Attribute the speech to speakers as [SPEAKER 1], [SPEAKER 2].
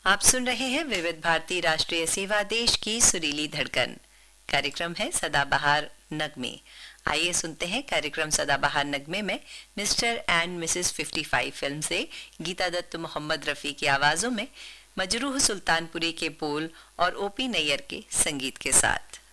[SPEAKER 1] आप सुन रहे हैं विविध भारती राष्ट्रीय सेवा देश की सुरीली धड़कन। कार्यक्रम है सदाबहार नगमे। आइए सुनते हैं कार्यक्रम सदाबहार नगमे में मिस्टर एंड मिसेस 55 फिल्म से गीता दत्त मोहम्मद रफ़ी की आवाज़ों में मजरूह सुल्तानपुरी के बोल और ओपी नैयर के संगीत के साथ।